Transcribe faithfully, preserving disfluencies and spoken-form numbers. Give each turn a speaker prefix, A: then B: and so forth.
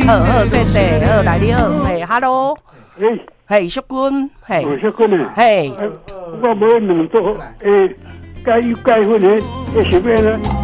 A: 好好，谢谢，好来你好，嘿 ，hello，
B: 诶，
A: 嘿，淑君，嘿，
B: 我小君啊，
A: 嘿，
B: 我无两桌，诶，该有该分的，诶，想要呢。